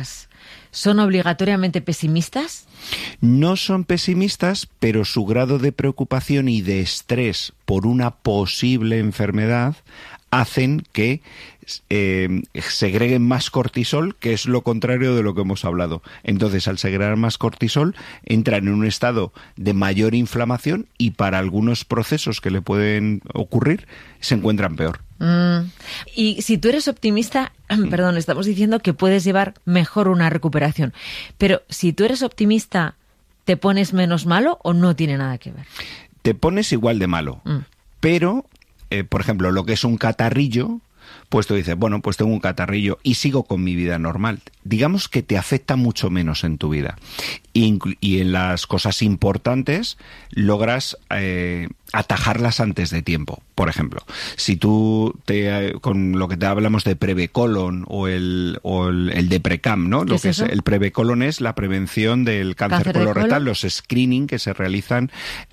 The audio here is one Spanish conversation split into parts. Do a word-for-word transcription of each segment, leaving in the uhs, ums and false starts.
palabras, ¿son obligatoriamente pesimistas? No son pesimistas, pero su grado de preocupación y de estrés por una posible enfermedad hacen que eh, segreguen más cortisol, que es lo contrario de lo que hemos hablado. Entonces, al segregar más cortisol, entran en un estado de mayor inflamación y para algunos procesos que le pueden ocurrir, se encuentran peor. Mm. Y si tú eres optimista, perdón, estamos diciendo que puedes llevar mejor una recuperación, pero si tú eres optimista, ¿te pones menos malo o no tiene nada que ver? Te pones igual de malo, mm. pero... Eh, por ejemplo, lo que es un catarrillo, pues tú dices, bueno, pues tengo un catarrillo y sigo con mi vida normal. Digamos que te afecta mucho menos en tu vida. Y, y en las cosas importantes logras eh, atajarlas antes de tiempo. Por ejemplo, si tú, te, con lo que te hablamos de Prevecolon o el, o el, el Deprecam, ¿no? Lo es que eso? es el Prevecolon es la prevención del cáncer, ¿Cáncer de colorectal, colon? los screening que se realizan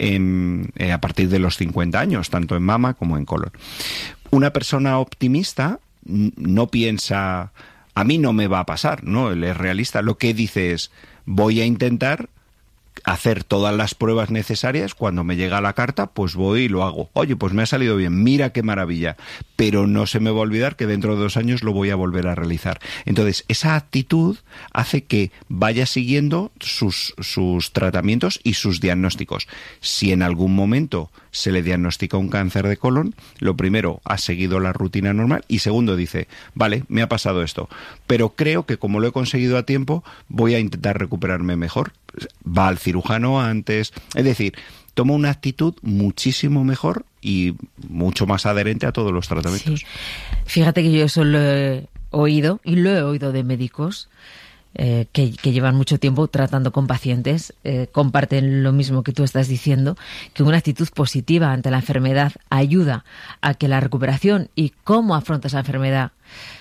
en, eh, a partir de los cincuenta años, tanto en mama como en colon. Una persona optimista no piensa, a mí no me va a pasar, ¿no? Él es realista. Lo que dice es, voy a intentar hacer todas las pruebas necesarias, cuando me llega la carta, pues voy y lo hago. Oye, pues me ha salido bien, mira qué maravilla, pero no se me va a olvidar que dentro de dos años lo voy a volver a realizar. Entonces, esa actitud hace que vaya siguiendo sus, sus tratamientos y sus diagnósticos. Si en algún momento se le diagnostica un cáncer de colon, lo primero, ha seguido la rutina normal y segundo, dice, vale, me ha pasado esto, pero creo que como lo he conseguido a tiempo, voy a intentar recuperarme mejor. Va al cirujano antes, es decir, toma una actitud muchísimo mejor y mucho más adherente a todos los tratamientos. Sí. Fíjate que yo eso lo he oído y lo he oído de médicos eh, que, que llevan mucho tiempo tratando con pacientes, eh, comparten lo mismo que tú estás diciendo, que una actitud positiva ante la enfermedad ayuda a que la recuperación y cómo afrontas la enfermedad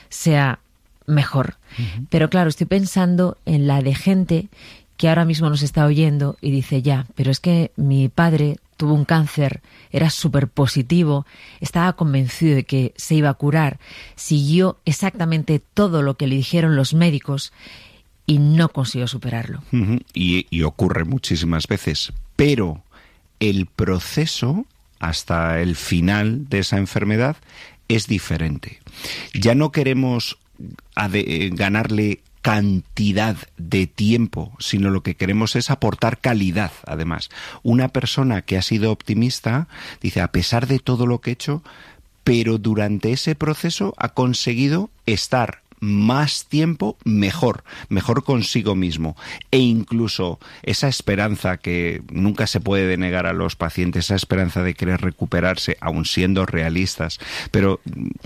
sea mejor. Uh-huh. Pero claro, estoy pensando en la de gente que ahora mismo nos está oyendo y dice, ya, pero es que mi padre tuvo un cáncer, era súper positivo, estaba convencido de que se iba a curar, siguió exactamente todo lo que le dijeron los médicos y no consiguió superarlo. Uh-huh. Y, y ocurre muchísimas veces, pero el proceso hasta el final de esa enfermedad es diferente. Ya no queremos ade- ganarle cantidad de tiempo, sino lo que queremos es aportar calidad, además. Una persona que ha sido optimista dice, a pesar de todo lo que he hecho, pero durante ese proceso ha conseguido estar más tiempo mejor, mejor consigo mismo. E incluso esa esperanza que nunca se puede denegar a los pacientes, esa esperanza de querer recuperarse, aun siendo realistas, pero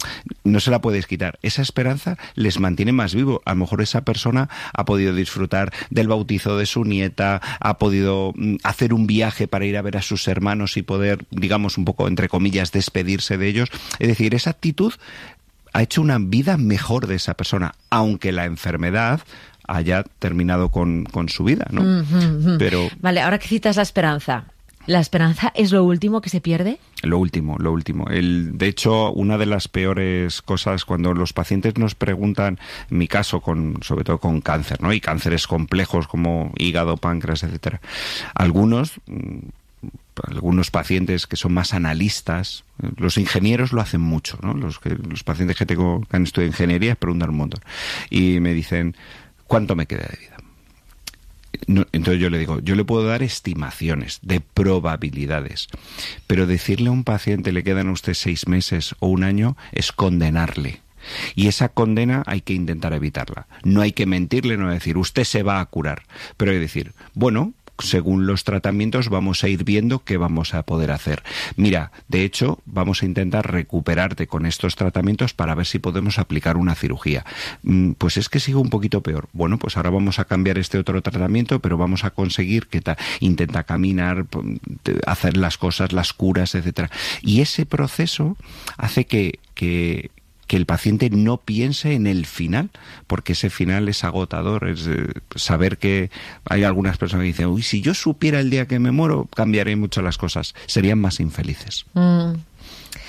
no se la puedes quitar. Esa esperanza les mantiene más vivo. A lo mejor esa persona ha podido disfrutar del bautizo de su nieta, ha podido hacer un viaje para ir a ver a sus hermanos y poder, digamos, un poco, entre comillas, despedirse de ellos. Es decir, esa actitud ha hecho una vida mejor de esa persona, aunque la enfermedad haya terminado con, con su vida, ¿no? Uh-huh. Pero vale, ahora que citas la esperanza, ¿la esperanza es lo último que se pierde? Lo último, lo último. El, de hecho, una de las peores cosas cuando los pacientes nos preguntan, en mi caso, con, sobre todo con cáncer, ¿no? Y cánceres complejos como hígado, páncreas, etcétera. Algunos... algunos pacientes que son más analistas, los ingenieros lo hacen mucho, ¿no? Los, que, los pacientes que tengo que han estudiado ingeniería preguntan un montón y me dicen, ¿cuánto me queda de vida? No, entonces yo le digo, yo le puedo dar estimaciones de probabilidades, pero decirle a un paciente le quedan a usted seis meses o un año es condenarle. Y esa condena hay que intentar evitarla. No hay que mentirle, no decir, usted se va a curar, pero hay que decir, bueno, según los tratamientos vamos a ir viendo qué vamos a poder hacer. Mira, de hecho, vamos a intentar recuperarte con estos tratamientos para ver si podemos aplicar una cirugía. Pues es que sigo un poquito peor. Bueno, pues ahora vamos a cambiar este otro tratamiento, pero vamos a conseguir que ta- intenta caminar, hacer las cosas, las curas, etcétera. Y ese proceso hace que, que que el paciente no piense en el final, porque ese final es agotador. Es eh, saber que hay algunas personas que dicen, uy, si yo supiera el día que me muero, cambiaré mucho las cosas. Serían más infelices. Mm.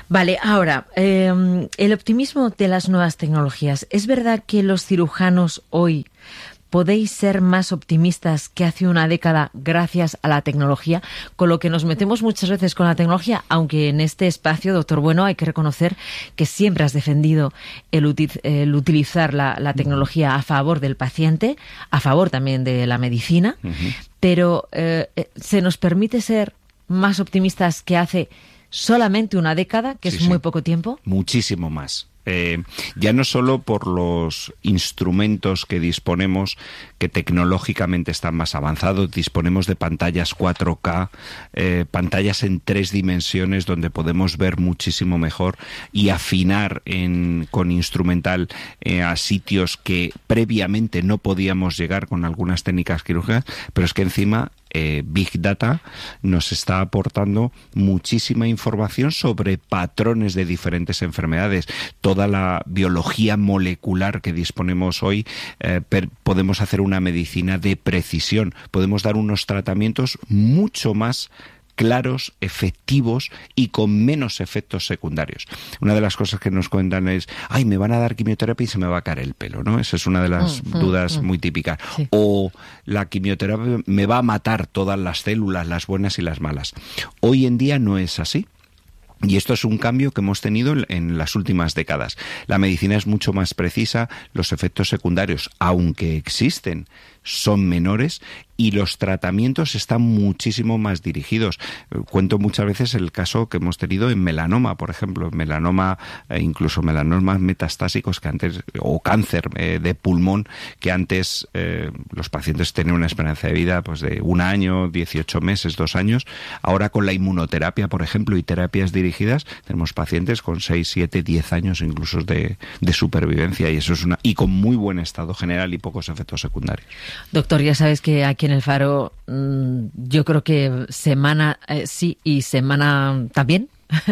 Vale, ahora, eh, el optimismo de las nuevas tecnologías. ¿Es verdad que los cirujanos hoy podéis ser más optimistas que hace una década gracias a la tecnología? Con lo que nos metemos muchas veces con la tecnología, aunque en este espacio, doctor Bueno, hay que reconocer que siempre has defendido el, uti- el utilizar la, la tecnología a favor del paciente, a favor también de la medicina, uh-huh. pero eh, ¿se nos permite ser más optimistas que hace solamente una década, que sí, es muy sí. poco tiempo? Muchísimo más. Eh, ya no solo por los instrumentos que disponemos, que tecnológicamente están más avanzados, disponemos de pantallas cuatro K, eh, pantallas en tres dimensiones donde podemos ver muchísimo mejor y afinar en, con instrumental eh, a sitios que previamente no podíamos llegar con algunas técnicas quirúrgicas, pero es que encima Eh, Big Data nos está aportando muchísima información sobre patrones de diferentes enfermedades. Toda la biología molecular que disponemos hoy, eh, per, podemos hacer una medicina de precisión, podemos dar unos tratamientos mucho más claros, efectivos y con menos efectos secundarios. Una de las cosas que nos cuentan es, ay, me van a dar quimioterapia y se me va a caer el pelo, ¿no? Esa es una de las mm, dudas mm, muy típicas. Sí. O la quimioterapia me va a matar todas las células, las buenas y las malas. Hoy en día no es así. Y esto es un cambio que hemos tenido en las últimas décadas. La medicina es mucho más precisa, los efectos secundarios, aunque existen, son menores y los tratamientos están muchísimo más dirigidos. Cuento muchas veces el caso que hemos tenido en melanoma, por ejemplo, melanoma, eh, incluso melanomas metastásicos que antes, o cáncer eh, de pulmón, que antes eh, los pacientes tenían una esperanza de vida pues de un año, dieciocho meses, dos años. Ahora con la inmunoterapia, por ejemplo, y terapias dirigidas, tenemos pacientes con seis, siete, diez años incluso de, de supervivencia y eso es una y con muy buen estado general y pocos efectos secundarios. Doctor, ya sabes que aquí en El Faro mmm, yo creo que semana eh, sí y semana también,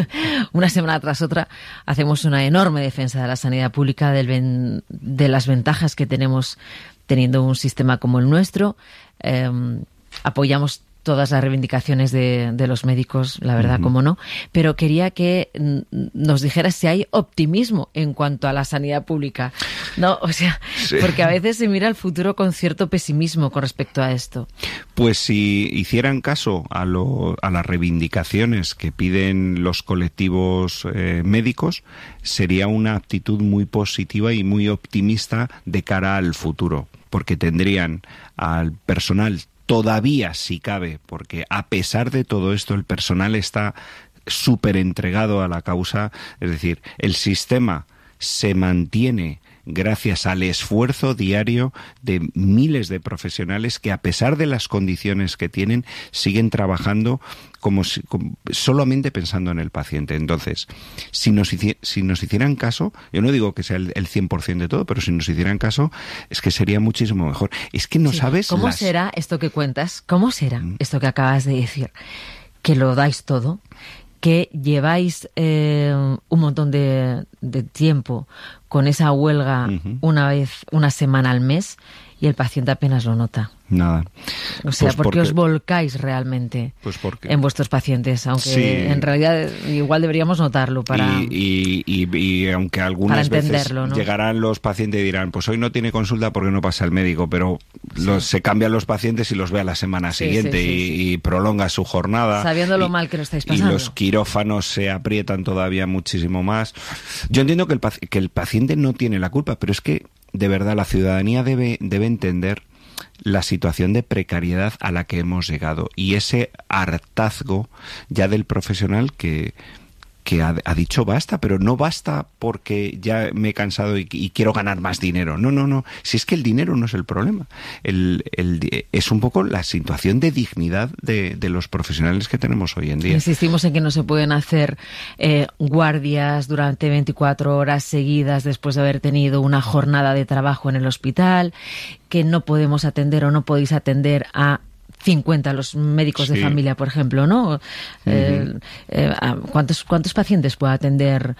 una semana tras otra, hacemos una enorme defensa de la sanidad pública, del ven, de las ventajas que tenemos teniendo un sistema como el nuestro. Eh, apoyamos todas las reivindicaciones de, de los médicos, la verdad, uh-huh. como no, pero quería que nos dijeras si hay optimismo en cuanto a la sanidad pública, ¿no? O sea, sí. porque a veces se mira el futuro con cierto pesimismo con respecto a esto. Pues si hicieran caso a, lo, a las reivindicaciones que piden los colectivos eh, médicos, sería una actitud muy positiva y muy optimista de cara al futuro, porque tendrían al personal todavía, si cabe, porque a pesar de todo esto el personal está súper entregado a la causa, es decir, el sistema se mantiene gracias al esfuerzo diario de miles de profesionales que a pesar de las condiciones que tienen siguen trabajando como, si, como solamente pensando en el paciente. Entonces, si nos, hici- si nos hicieran caso, yo no digo que sea el, el cien por ciento de todo, pero si nos hicieran caso, es que sería muchísimo mejor. Es que no sí. sabes... ¿Cómo las... será esto que cuentas? ¿Cómo será mm. esto que acabas de decir? Que lo dais todo, que lleváis eh, un montón de, de tiempo con esa huelga uh-huh. una vez, una semana al mes y el paciente apenas lo nota. Nada. O sea, pues porque, porque os volcáis realmente pues porque, en vuestros pacientes, aunque sí. en realidad igual deberíamos notarlo para y, y, y, y aunque algunas veces ¿no? llegarán los pacientes y dirán, pues hoy no tiene consulta porque no pasa el médico, pero sí. los, se cambian los pacientes y los ve a la semana sí, siguiente sí, sí, y, sí. y prolonga su jornada. Sabiendo lo y, mal que lo estáis pasando. Y los quirófanos se aprietan todavía muchísimo más. Yo entiendo que el, que el paciente no tiene la culpa, pero es que de verdad la ciudadanía debe, debe entender la situación de precariedad a la que hemos llegado y ese hartazgo ya del profesional que, que ha, ha dicho basta, pero no basta porque ya me he cansado y, y quiero ganar más dinero. No, no, no. Si es que el dinero no es el problema. El, el, es un poco la situación de dignidad de, de los profesionales que tenemos hoy en día. Insistimos en que no se pueden hacer eh, guardias durante veinticuatro horas seguidas después de haber tenido una jornada de trabajo en el hospital, que no podemos atender o no podéis atender a cincuenta los médicos sí. de familia, por ejemplo, ¿no? Uh-huh. Eh, eh, ¿cuántos, ¿Cuántos pacientes puede atender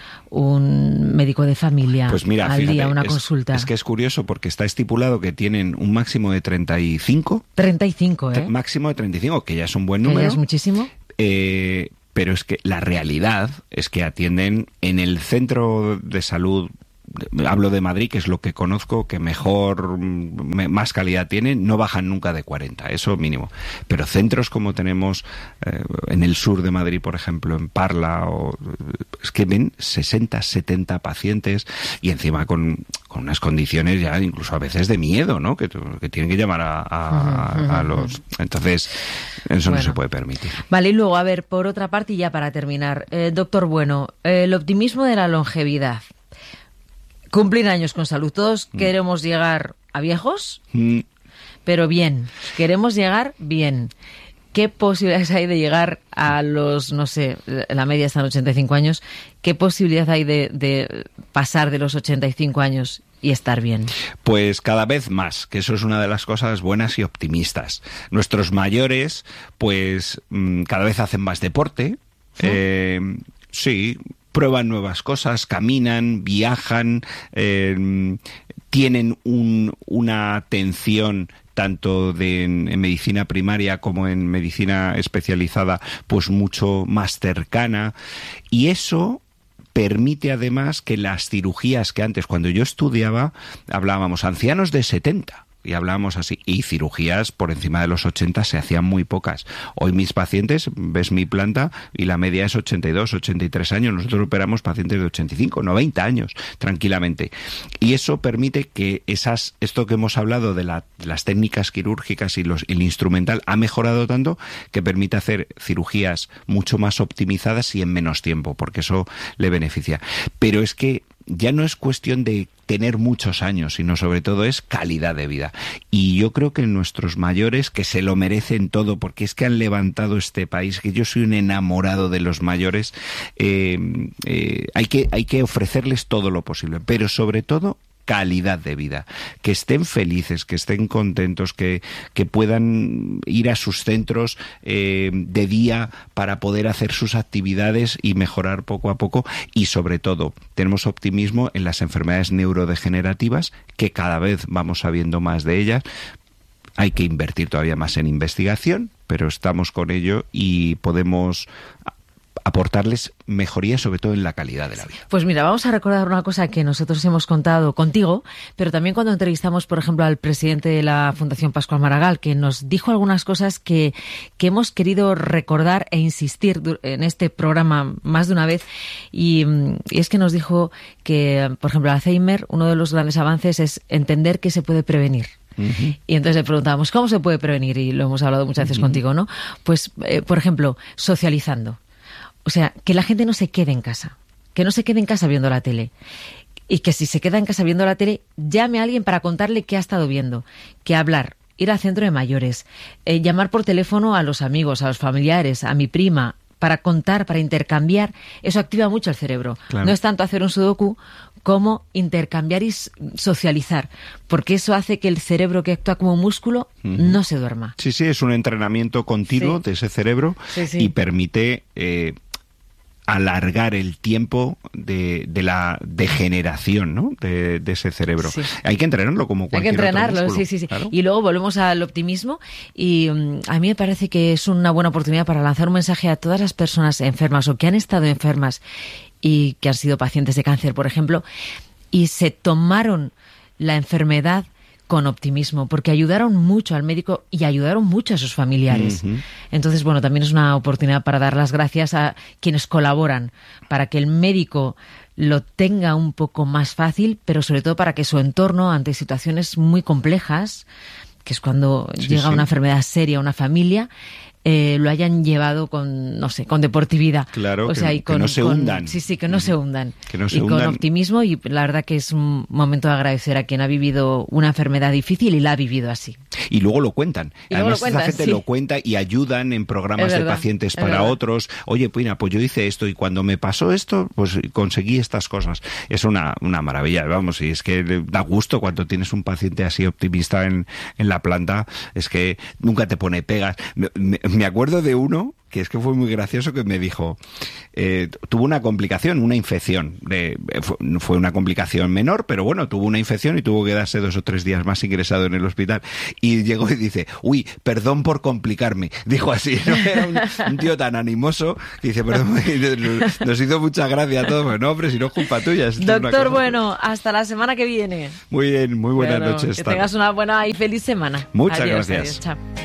un médico de familia pues mira, al fíjate, día, una es, consulta? Es que es curioso porque está estipulado que tienen un máximo de treinta y cinco. treinta y cinco, ¿eh? Máximo de treinta y cinco, que ya es un buen número. ¿Que ya es muchísimo? Eh... pero es que la realidad es que atienden en el centro de salud. Hablo de Madrid, que es lo que conozco, que mejor, más calidad tiene, no bajan nunca de cuarenta, eso mínimo. Pero centros como tenemos eh, en el sur de Madrid, por ejemplo, en Parla, o, es que ven sesenta, setenta pacientes y encima con, con unas condiciones ya incluso a veces de miedo, ¿no? Que, que tienen que llamar a, a, uh-huh, a los... Entonces, eso bueno. no se puede permitir. Vale, y luego, a ver, por otra parte, y ya para terminar, eh, doctor Bueno, eh, el optimismo de la longevidad. Cumplir años con salud. Todos mm. queremos llegar a viejos, mm. pero bien. Queremos llegar bien. ¿Qué posibilidades hay de llegar a los, no sé, la media está en ochenta y cinco años, qué posibilidad hay de, de pasar de los ochenta y cinco años y estar bien? Pues cada vez más, que eso es una de las cosas buenas y optimistas. Nuestros mayores, pues cada vez hacen más deporte. ¿Sí? Eh, sí, prueban nuevas cosas, caminan, viajan, eh, tienen un, una atención tanto de, en, en medicina primaria como en medicina especializada, pues mucho más cercana. Y eso permite además que las cirugías que antes, cuando yo estudiaba, hablábamos ancianos de setenta. Y hablábamos así, y cirugías por encima de los ochenta se hacían muy pocas. Hoy mis pacientes, ves mi planta, y la media es ochenta y dos, ochenta y tres años. Nosotros operamos pacientes de ochenta y cinco, noventa años, tranquilamente. Y eso permite que esas, esto que hemos hablado de, la, de las técnicas quirúrgicas y los, el instrumental ha mejorado tanto que permite hacer cirugías mucho más optimizadas y en menos tiempo, porque eso le beneficia. Pero es que ya no es cuestión de tener muchos años, sino sobre todo es calidad de vida. Y yo creo que nuestros mayores, que se lo merecen todo, porque es que han levantado este país, que yo soy un enamorado de los mayores, eh, eh, hay que, hay que ofrecerles todo lo posible, pero sobre todo calidad de vida, que estén felices, que estén contentos, que, que puedan ir a sus centros eh, de día para poder hacer sus actividades y mejorar poco a poco. Y sobre todo, tenemos optimismo en las enfermedades neurodegenerativas, que cada vez vamos sabiendo más de ellas. Hay que invertir todavía más en investigación, pero estamos con ello y podemos aportarles mejoría, sobre todo en la calidad de la vida. Pues mira, vamos a recordar una cosa que nosotros hemos contado contigo, pero también cuando entrevistamos, por ejemplo, al presidente de la Fundación Pascual Maragall, que nos dijo algunas cosas que, que hemos querido recordar e insistir en este programa más de una vez, y, y es que nos dijo que, por ejemplo, el Alzheimer, uno de los grandes avances es entender que se puede prevenir. Uh-huh. Y entonces le preguntábamos, ¿cómo se puede prevenir? Y lo hemos hablado muchas veces uh-huh. contigo, ¿no? Pues, eh, por ejemplo, socializando. O sea, que la gente no se quede en casa, que no se quede en casa viendo la tele. Y que si se queda en casa viendo la tele, llame a alguien para contarle qué ha estado viendo. Que hablar, ir al centro de mayores, eh, llamar por teléfono a los amigos, a los familiares, a mi prima, para contar, para intercambiar, eso activa mucho el cerebro. Claro. No es tanto hacer un sudoku como intercambiar y socializar, porque eso hace que el cerebro, que actúa como músculo, uh-huh. no se duerma. Sí, sí, es un entrenamiento continuo sí. de ese cerebro sí, sí. y permite Eh, alargar el tiempo de, de la degeneración, ¿no? de, de ese cerebro. Sí. Hay que entrenarlo como cualquier otro músculo. Hay que entrenarlo, sí, sí, sí. Claro. Y luego volvemos al optimismo y um, a mí me parece que es una buena oportunidad para lanzar un mensaje a todas las personas enfermas o que han estado enfermas y que han sido pacientes de cáncer, por ejemplo, y se tomaron la enfermedad con optimismo, porque ayudaron mucho al médico y ayudaron mucho a sus familiares. Uh-huh. Entonces, bueno, también es una oportunidad para dar las gracias a quienes colaboran, para que el médico lo tenga un poco más fácil, pero sobre todo para que su entorno, ante situaciones muy complejas, que es cuando sí, llega sí. una enfermedad seria a una familia, Eh, lo hayan llevado con, no sé, con deportividad. Claro, o sea, que, y con, que no se con, hundan. Sí, sí, que no se hundan. Que no se y hundan. con optimismo, y la verdad que es un momento de agradecer a quien ha vivido una enfermedad difícil y la ha vivido así. Y luego lo cuentan. Y Además, lo cuentan, esta gente sí. lo cuenta y ayudan en programas de pacientes para verdad. otros. Oye, pues, mira, pues yo hice esto y cuando me pasó esto, pues conseguí estas cosas. Es una, una maravilla, vamos, y es que da gusto cuando tienes un paciente así optimista en, en la planta, es que nunca te pone pegas. Me, me, me acuerdo de uno que es que fue muy gracioso, que me dijo, eh, tuvo una complicación, una infección. De, fue, fue una complicación menor, pero bueno, tuvo una infección y tuvo que quedarse dos o tres días más ingresado en el hospital. Y llegó y dice, uy, perdón por complicarme. Dijo así, ¿no? Era un, un tío tan animoso que dice, perdón, nos hizo mucha gracia a todos. Pero no, hombre, si no es culpa tuya. Es Doctor, bueno, hasta la semana que viene. Muy bien, muy buenas bueno, noches. Que tengas una buena y feliz semana. Muchas adiós, gracias. Adiós, chao.